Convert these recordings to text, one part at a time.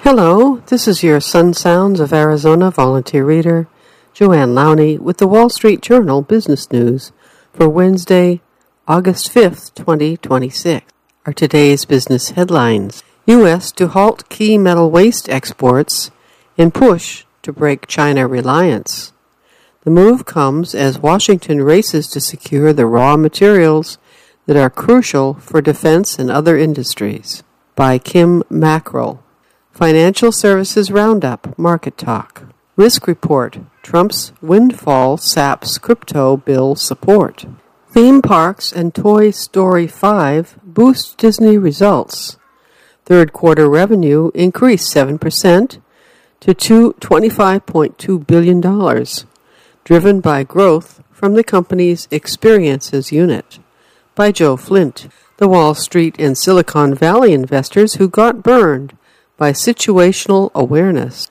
Hello, this is your Sun Sounds of Arizona volunteer reader, Joanne Lowney, with the Wall Street Journal Business News for Wednesday, August 5th, 2026. Are today's business headlines. U.S. to halt key metal waste exports and push to break China reliance. The move comes as Washington races to secure the raw materials that are crucial for defense and other industries. By Kim Mackrell. Financial Services Roundup, Market Talk. Risk Report, Trump's windfall saps crypto bill support. Theme parks and Toy Story 5 boost Disney results. Third quarter revenue increased 7% to $25.2 billion, driven by growth from the company's experiences unit. By Joe Flint. The Wall Street and Silicon Valley investors who got burned by situational awareness.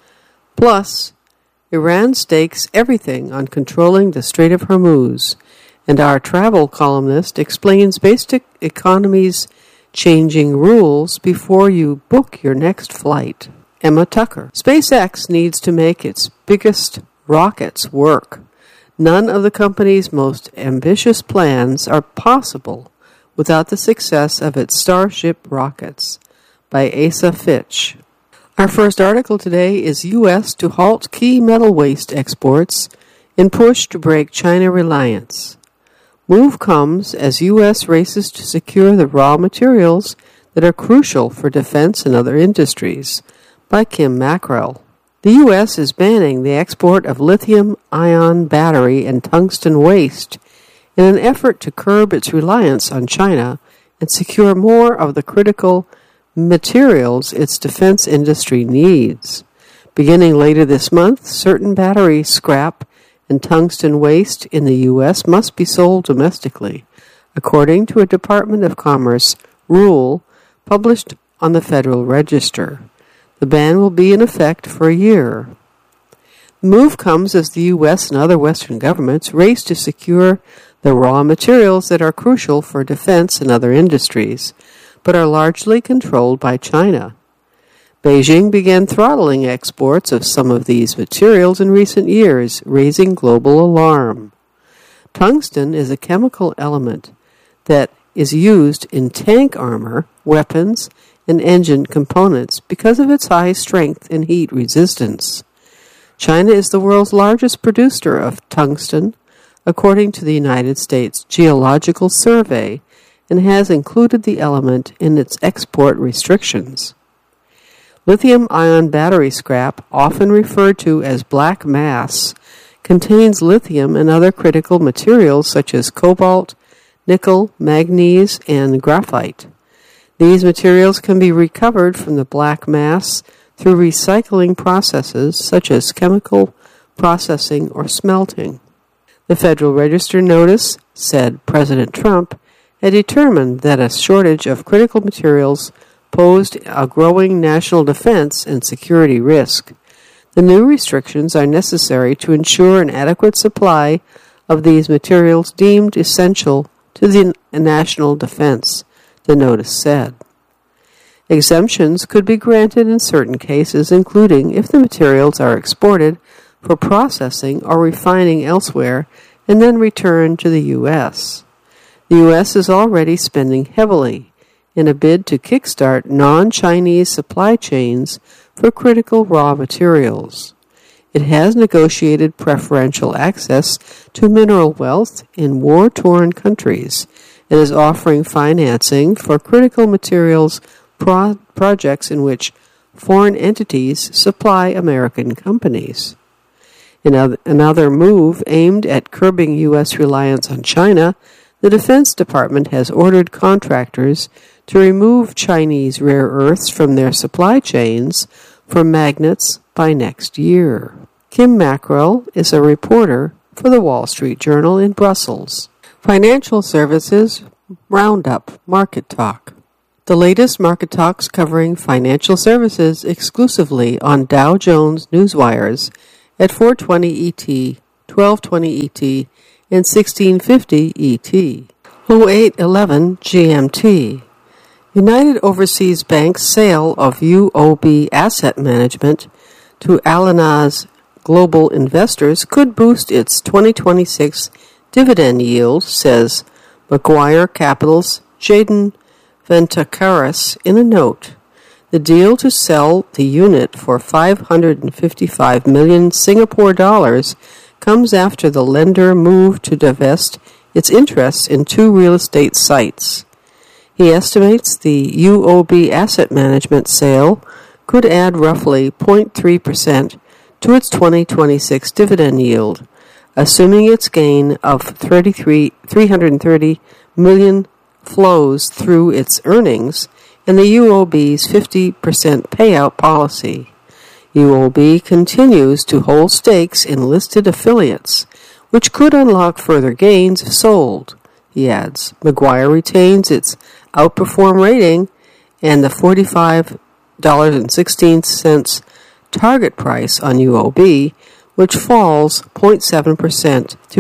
Plus, Iran stakes everything on controlling the Strait of Hormuz, and our travel columnist explains basic economy's changing rules before you book your next flight. Emma Tucker. SpaceX needs to make its biggest rockets work. None of the company's most ambitious plans are possible without the success of its Starship rockets. By Asa Fitch. Our first article today is U.S. to halt key metal waste exports and push to break China reliance. Move comes as U.S. races to secure the raw materials that are crucial for defense and other industries. By Kim Mackrell. The U.S. is banning the export of lithium-ion battery and tungsten waste in an effort to curb its reliance on China and secure more of the critical materials its defense industry needs. Beginning later this month, certain battery scrap and tungsten waste in the U.S. must be sold domestically, according to a Department of Commerce rule published on the Federal Register. The ban will be in effect for a year. The move comes as the U.S. and other Western governments race to secure the raw materials that are crucial for defense and other industries, but are largely controlled by China. Beijing began throttling exports of some of these materials in recent years, raising global alarm. Tungsten is a chemical element that is used in tank armor, weapons, and engine components because of its high strength and heat resistance. China is the world's largest producer of tungsten, according to the United States Geological Survey, and has included the element in its export restrictions. Lithium-ion battery scrap, often referred to as black mass, contains lithium and other critical materials such as cobalt, nickel, manganese, and graphite. These materials can be recovered from the black mass through recycling processes such as chemical processing or smelting. The Federal Register notice said President Trump had determined that a shortage of critical materials posed a growing national defense and security risk. The new restrictions are necessary to ensure an adequate supply of these materials deemed essential to the national defense, the notice said. Exemptions could be granted in certain cases, including if the materials are exported for processing or refining elsewhere and then returned to the U.S. The U.S. is already spending heavily in a bid to kickstart non-Chinese supply chains for critical raw materials. It has negotiated preferential access to mineral wealth in war-torn countries and is offering financing for critical materials projects in which foreign entities supply American companies. In another move aimed at curbing U.S. reliance on China, the Defense Department has ordered contractors to remove Chinese rare earths from their supply chains for magnets by next year. Kim Mackrell is a reporter for the Wall Street Journal in Brussels. Financial Services Roundup Market Talk. The latest market talks covering financial services exclusively on Dow Jones Newswires at 4:20 ET, 12:20 ET, and 16:50 ET. 08:11 GMT. United Overseas Bank's sale of UOB Asset Management to Allianz Global Investors could boost its 2026 dividend yield, says Macquarie Capital's Jayden Ventakaras in a note. The deal to sell the unit for 555 million Singapore dollars comes after the lender moved to divest its interests in 2 real estate sites. He estimates the UOB Asset Management sale could add roughly 0.3% to its 2026 dividend yield, assuming its gain of 330 million flows through its earnings and the UOB's 50% payout policy. UOB continues to hold stakes in listed affiliates, which could unlock further gains if sold, he adds. Macquarie retains its outperform rating and the $45.16 target price on UOB, which falls 0.7% to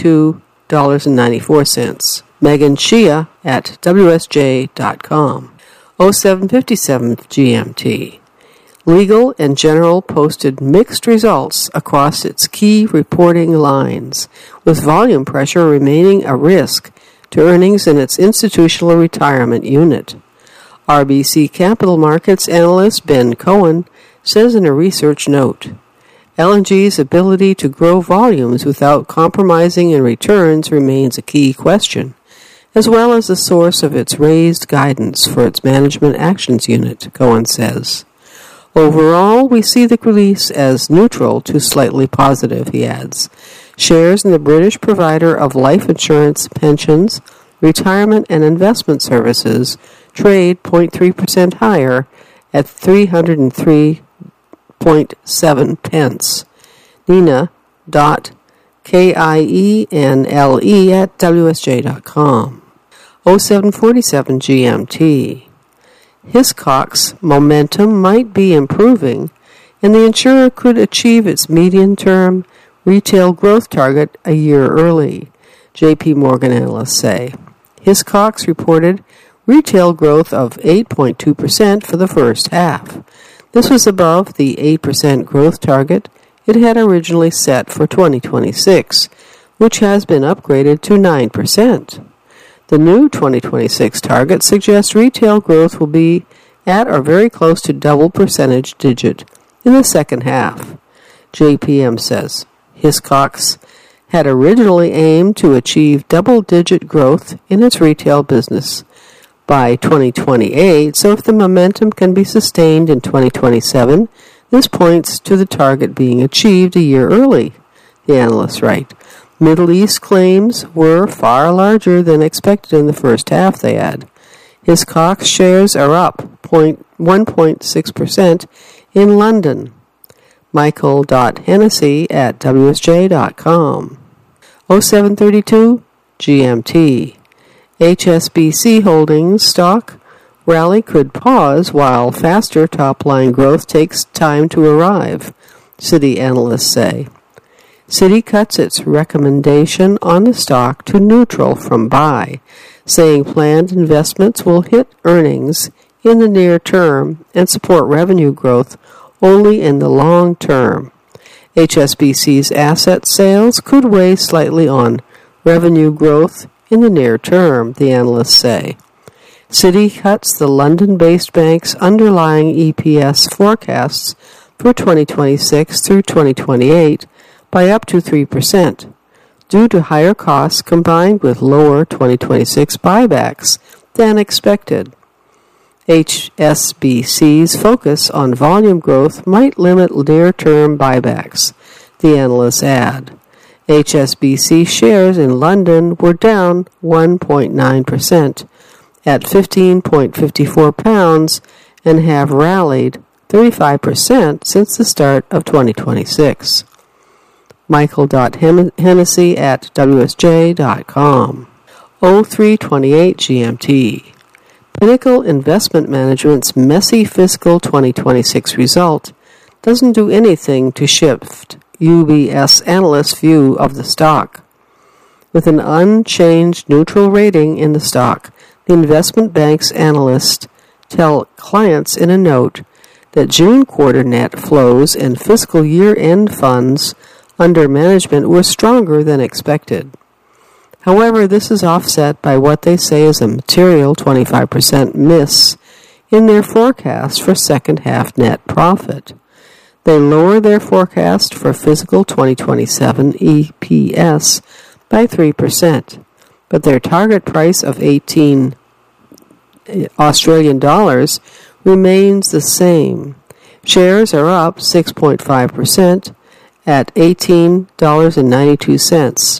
$42.94. Megan Shia at WSJ.com. 0757 GMT. Legal and General posted mixed results across its key reporting lines, with volume pressure remaining a risk to earnings in its institutional retirement unit. RBC Capital Markets analyst Ben Cohen says in a research note, L&G's ability to grow volumes without compromising in returns remains a key question, as well as the source of its raised guidance for its management actions unit, Cohen says. Overall, we see the release as neutral to slightly positive, he adds. Shares in the British provider of life insurance, pensions, retirement, and investment services trade 0.3% higher at 303.7 pence. Nina.Kienle at WSJ.com. 0747 GMT. Hiscox's momentum might be improving, and the insurer could achieve its medium-term retail growth target a year early, J.P. Morgan analysts say. Hiscox reported retail growth of 8.2% for the first half. This was above the 8% growth target it had originally set for 2026, which has been upgraded to 9%. The new 2026 target suggests retail growth will be at or very close to double percentage digit in the second half. JPM says Hiscox had originally aimed to achieve double-digit growth in its retail business by 2028, so if the momentum can be sustained in 2027, this points to the target being achieved a year early, the analysts write. Middle East claims were far larger than expected in the first half, they add. Hiscox shares are up 1.6% in London. Michael.Hennessy at WSJ.com. 0732 GMT. HSBC Holdings stock rally could pause while faster top-line growth takes time to arrive, Citi analysts say. Citi cuts its recommendation on the stock to neutral from buy, saying planned investments will hit earnings in the near term and support revenue growth only in the long term. HSBC's asset sales could weigh slightly on revenue growth in the near term, the analysts say. Citi cuts the London-based bank's underlying EPS forecasts for 2026 through 2028 by up to 3%, due to higher costs combined with lower 2026 buybacks than expected. HSBC's focus on volume growth might limit near-term buybacks, the analysts add. HSBC shares in London were down 1.9% at £15.54 and have rallied 35% since the start of 2026. Michael.Hennessy at WSJ.com. 0328 GMT. Pinnacle Investment Management's messy fiscal 2026 result doesn't do anything to shift UBS analysts' view of the stock. With an unchanged neutral rating in the stock, The investment bank's analysts tell clients in a note that June quarter net flows and fiscal year-end funds under management were stronger than expected. However, this is offset by what they say is a material 25% miss in their forecast for second-half net profit. They lower their forecast for fiscal 2027 EPS by 3%, but their target price of 18 Australian dollars remains the same. Shares are up 6.5% at $18.92.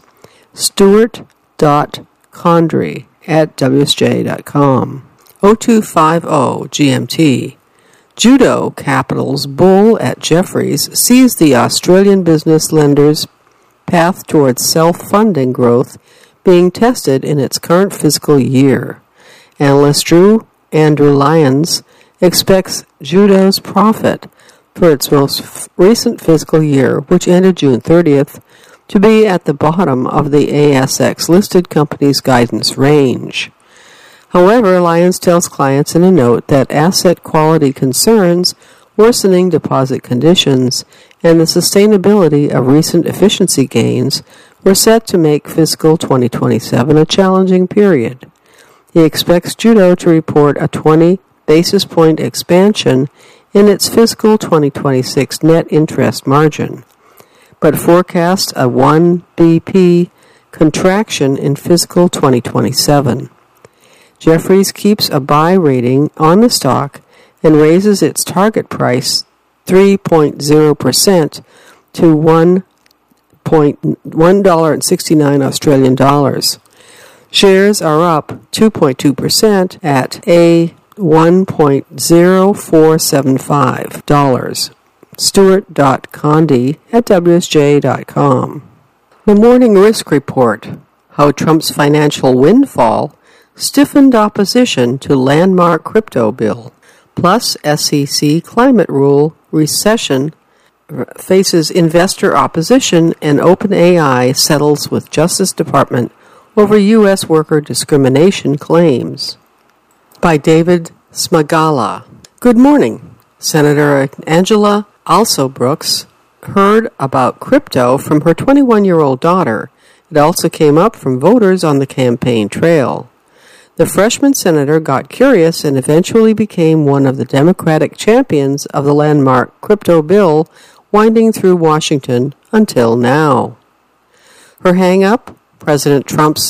Stuart.Condry at WSJ.com. 0250 GMT. Judo Capital's bull at Jefferies sees the Australian business lender's path towards self-funding growth being tested in its current fiscal year. Analyst Andrew Lyons expects Judo's profit for its most recent fiscal year, which ended June 30th, to be at the bottom of the ASX-listed company's guidance range. However, Lyons tells clients in a note that asset quality concerns, worsening deposit conditions, and the sustainability of recent efficiency gains were set to make fiscal 2027 a challenging period. He expects Judo to report a 20 basis point expansion in its fiscal 2026 net interest margin, but forecasts a 1 BP contraction in fiscal 2027. Jefferies keeps a buy rating on the stock and raises its target price 3.0% to $1.69 Australian dollars. Shares are up 2.2% at $1.0475. Stuart.Condy at WSJ.com. The Morning Risk Report, how Trump's financial windfall stiffened opposition to landmark crypto bill, plus SEC climate rule recession faces investor opposition, and OpenAI settles with Justice Department over U.S. worker discrimination claims. By David Smagala. Good morning. Senator Angela Alsobrooks heard about crypto from her 21-year-old daughter. It also came up from voters on the campaign trail. The freshman senator got curious and eventually became one of the Democratic champions of the landmark crypto bill winding through Washington until now. Her hang-up? President Trump's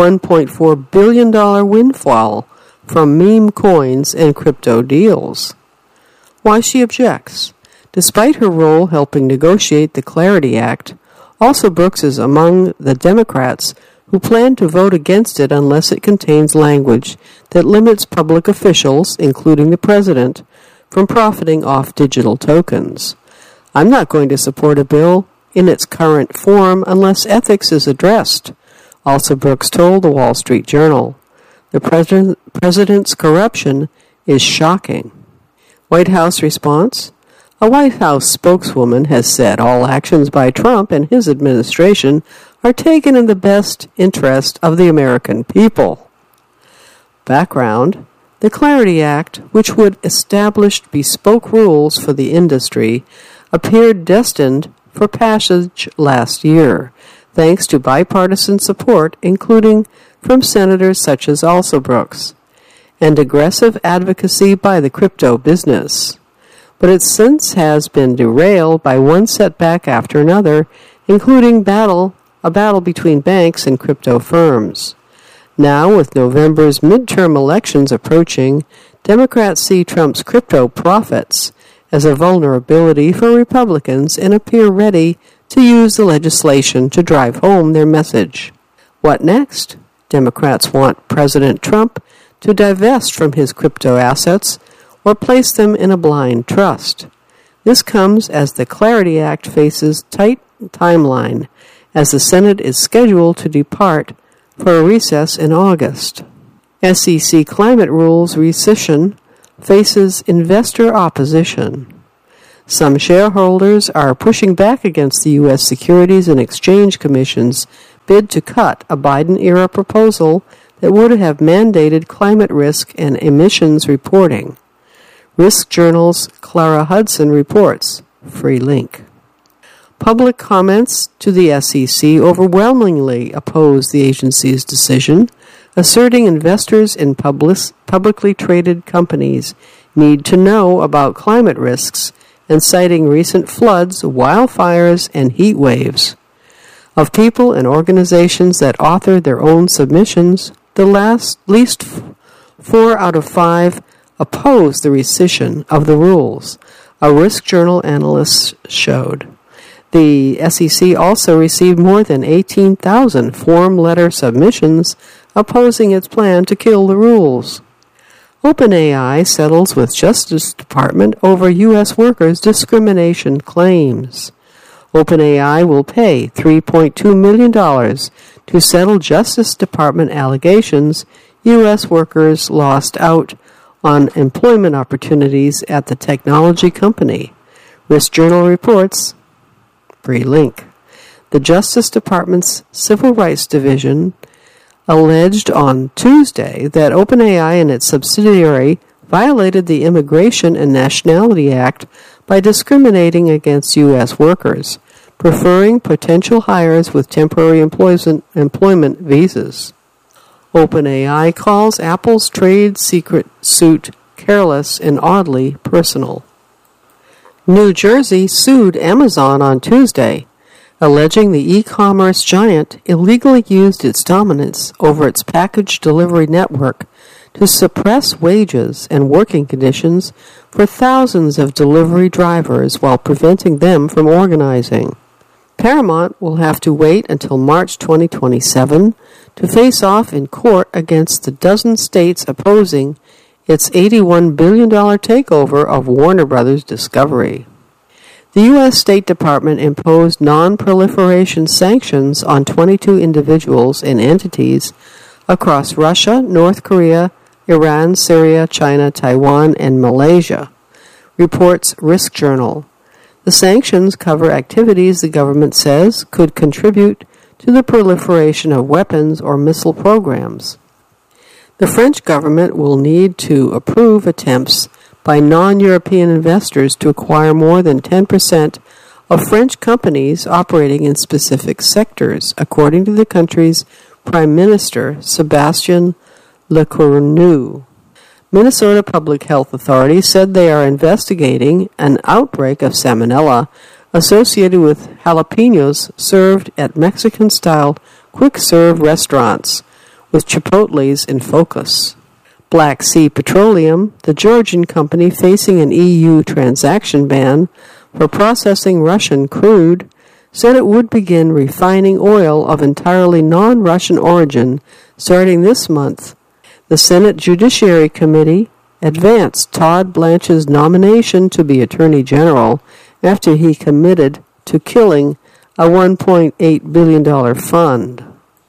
$1.4 billion windfall from meme coins and crypto deals. Why she objects. Despite her role helping negotiate the Clarity Act, Alsobrooks is among the Democrats who plan to vote against it unless it contains language that limits public officials, including the president, from profiting off digital tokens. I'm not going to support a bill in its current form unless ethics is addressed, Alsobrooks told the Wall Street Journal. The president's corruption is shocking. White House response? A White House spokeswoman has said all actions by Trump and his administration are taken in the best interest of the American people. Background: the Clarity Act, which would establish bespoke rules for the industry, appeared destined for passage last year, thanks to bipartisan support, including from senators such as Alsobrooks, and aggressive advocacy by the crypto business. But it since has been derailed by one setback after another, including a battle between banks and crypto firms. Now, with November's midterm elections approaching, Democrats see Trump's crypto profits as a vulnerability for Republicans and appear ready to use the legislation to drive home their message. What next? Democrats want President Trump to divest from his crypto assets or place them in a blind trust. This comes as the Clarity Act faces tight timeline, as the Senate is scheduled to depart for a recess in August. SEC climate rules rescission faces investor opposition. Some shareholders are pushing back against the U.S. Securities and Exchange Commission's bid to cut a Biden-era proposal that would have mandated climate risk and emissions reporting. Risk Journal's Clara Hudson reports. Free link. Public comments to the SEC overwhelmingly oppose the agency's decision, asserting investors in publicly traded companies need to know about climate risks and citing recent floods, wildfires, and heat waves. Of people and organizations that authored their own submissions, the least 4 out of 5 opposed the rescission of the rules, a Risk Journal analyst showed. The SEC also received more than 18,000 form letter submissions opposing its plan to kill the rules. OpenAI settles with Justice Department over U.S. workers' discrimination claims. OpenAI will pay $3.2 million to settle Justice Department allegations U.S. workers lost out on employment opportunities at the technology company. Risk Journal reports. Free link. The Justice Department's Civil Rights Division alleged on Tuesday that OpenAI and its subsidiary violated the Immigration and Nationality Act by discriminating against U.S. workers, preferring potential hires with temporary employment visas. OpenAI calls Apple's trade secret suit careless and oddly personal. New Jersey sued Amazon on Tuesday, alleging the e-commerce giant illegally used its dominance over its package delivery network to suppress wages and working conditions for thousands of delivery drivers while preventing them from organizing. Paramount will have to wait until March 2027 to face off in court against the dozen states opposing its $81 billion takeover of Warner Brothers Discovery. The U.S. State Department imposed non-proliferation sanctions on 22 individuals and entities across Russia, North Korea, Iran, Syria, China, Taiwan, and Malaysia, reports Risk Journal. The sanctions cover activities the government says could contribute to the proliferation of weapons or missile programs. The French government will need to approve attempts by non-European investors to acquire more than 10% of French companies operating in specific sectors, according to the country's Prime Minister, Sébastien Lecornu. Minnesota Public Health Authorities said they are investigating an outbreak of salmonella associated with jalapenos served at Mexican-style quick-serve restaurants, with Chipotle's in focus. Black Sea Petroleum, the Georgian company facing an EU transaction ban for processing Russian crude, said it would begin refining oil of entirely non-Russian origin starting this month. The Senate Judiciary Committee advanced Todd Blanche's nomination to be Attorney General after he committed to killing a $1.8 billion fund.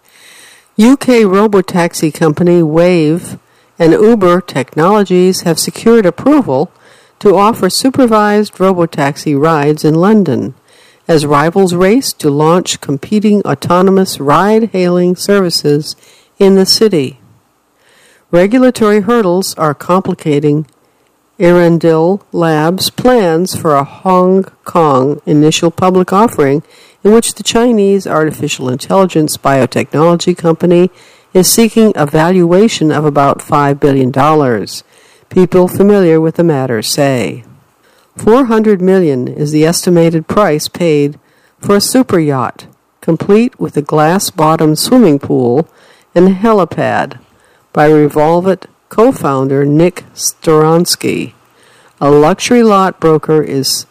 UK robotaxi company Wave and Uber Technologies have secured approval to offer supervised robotaxi rides in London as rivals race to launch competing autonomous ride-hailing services in the city. Regulatory hurdles are complicating Arendelle Labs' plans for a Hong Kong initial public offering in which the Chinese artificial intelligence biotechnology company is seeking a valuation of about $5 billion. People familiar with the matter say. $400 million is the estimated price paid for a super yacht, complete with a glass-bottomed swimming pool and a helipad, by Revolvit co-founder Nick Storonsky. A luxury yacht broker is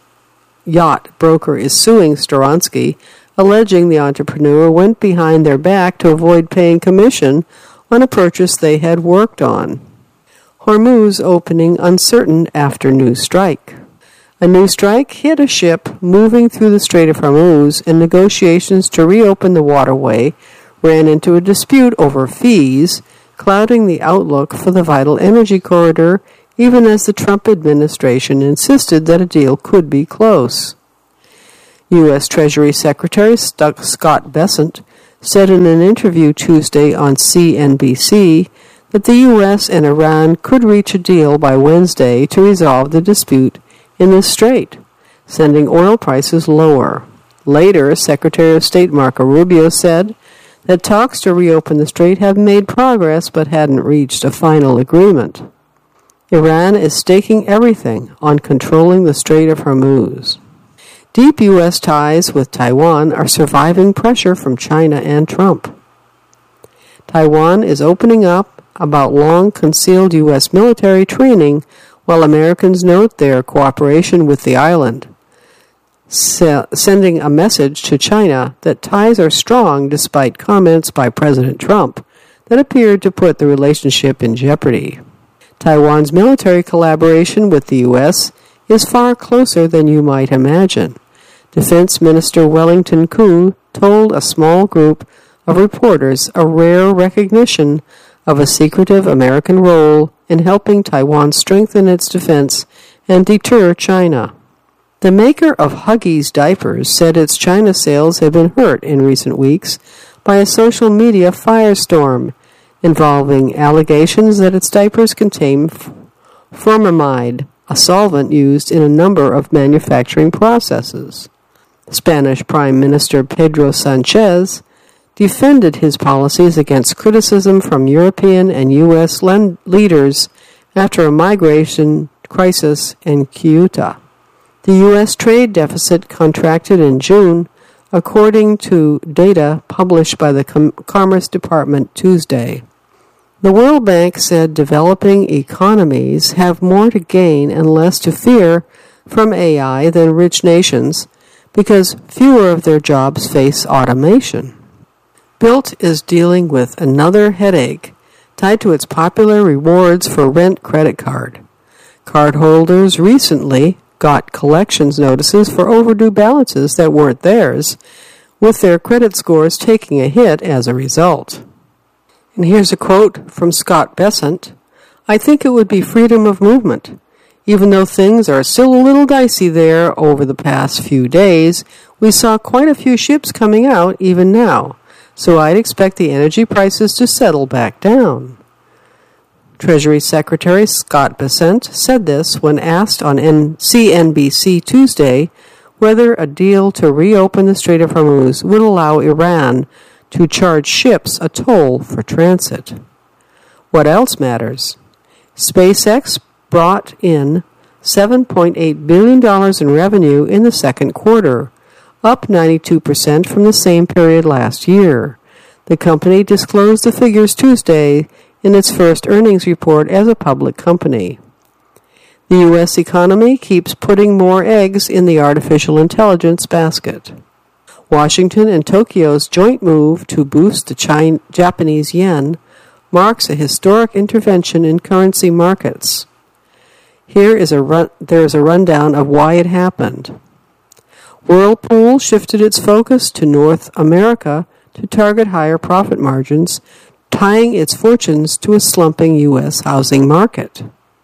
suing Storonsky, alleging the entrepreneur went behind their back to avoid paying commission on a purchase they had worked on. Hormuz opening uncertain after new strike. A new strike hit a ship moving through the Strait of Hormuz, and negotiations to reopen the waterway ran into a dispute over fees, clouding the outlook for the vital energy corridor, even as the Trump administration insisted that a deal could be close. U.S. Treasury Secretary Scott Bessent said in an interview Tuesday on CNBC that the U.S. and Iran could reach a deal by Wednesday to resolve the dispute in the strait, sending oil prices lower. Later, Secretary of State Marco Rubio said that talks to reopen the strait have made progress but hadn't reached a final agreement. Iran is staking everything on controlling the Strait of Hormuz. Deep U.S. ties with Taiwan are surviving pressure from China and Trump. Taiwan is opening up about long-concealed U.S. military training while Americans note their cooperation with the island, sending a message to China that ties are strong despite comments by President Trump that appeared to put the relationship in jeopardy. Taiwan's military collaboration with the U.S. is far closer than you might imagine. Defense Minister Wellington Koo told a small group of reporters a rare recognition of a secretive American role in helping Taiwan strengthen its defense and deter China. The maker of Huggies diapers said its China sales have been hurt in recent weeks by a social media firestorm involving allegations that its diapers contain formamide, a solvent used in a number of manufacturing processes. Spanish Prime Minister Pedro Sanchez defended his policies against criticism from European and U.S. leaders after a migration crisis in Ceuta. The U.S. trade deficit contracted in June, according to data published by the Commerce Department Tuesday. The World Bank said developing economies have more to gain and less to fear from AI than rich nations because fewer of their jobs face automation. Bilt is dealing with another headache tied to its popular rewards for rent credit card. Cardholders recently got collections notices for overdue balances that weren't theirs, with their credit scores taking a hit as a result. And here's a quote from Scott Bessent. "I think it would be freedom of movement. Even though things are still a little dicey there over the past few days, we saw quite a few ships coming out even now, so I'd expect the energy prices to settle back down." Treasury Secretary Scott Bessent said this when asked on CNBC Tuesday whether a deal to reopen the Strait of Hormuz would allow Iran to charge ships a toll for transit. What else matters? SpaceX brought in $7.8 billion in revenue in the second quarter, up 92% from the same period last year. The company disclosed the figures Tuesday in its first earnings report as a public company. The U.S. economy keeps putting more eggs in the artificial intelligence basket. Washington and Tokyo's joint move to boost the Japanese yen marks a historic intervention in currency markets. There is a rundown of why it happened. Whirlpool shifted its focus to North America to target higher profit margins, tying its fortunes to a slumping U.S. housing market.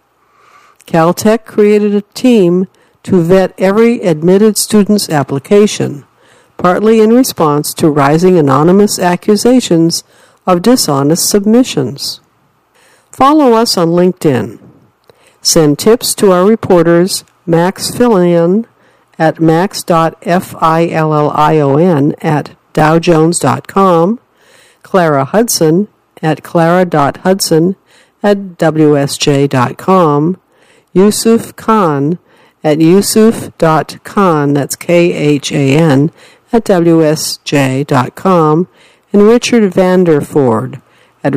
Caltech created a team to vet every admitted student's application, partly in response to rising anonymous accusations of dishonest submissions. Follow us on LinkedIn. Send tips to our reporters Max Fillion at max.fillion@dowjones.com, Clara Hudson at clara.hudson@wsj.com, Yusuf Khan at yusuf.khan, that's Khan, at wsj.com, and Richard Vanderford at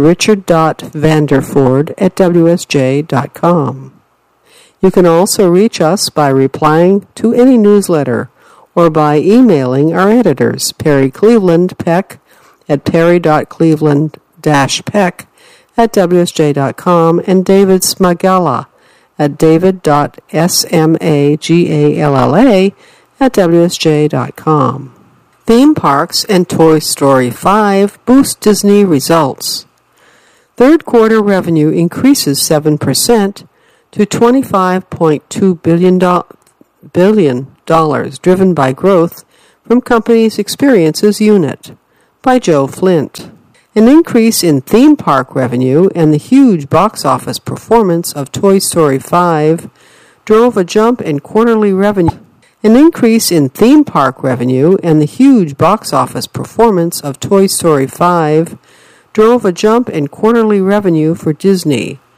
richard.vanderford@wsj.com. You can also reach us by replying to any newsletter or by emailing our editors, Perry Cleveland Peck at perry.cleveland-peck@wsj.com and David Smagalla at david.smagalla@wsj.com. Theme parks and Toy Story 5 boost Disney results. Third quarter revenue increases 7% to $25.2 billion, driven by growth from company's experiences unit, by Joe Flint. An increase in theme park revenue and the huge box office performance of Toy Story 5 drove a jump in quarterly revenue. An increase in theme park revenue and the huge box office performance of Toy Story 5 drove a jump in quarterly revenue for Disney,